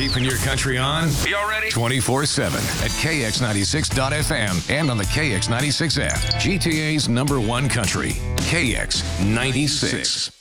Keeping your country on. Y'all ready? 24/7 at KX96.FM and on the KX96 app. GTA's #1 country. KX96.